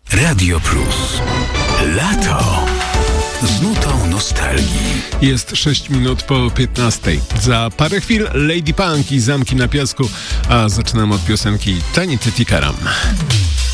Radio Plus. Lato z nutą nostalgii. Jest 6 minut po 15. Za parę chwil Lady Punk i Zamki na Piasku, a zaczynamy od piosenki Tiny Titty Karam.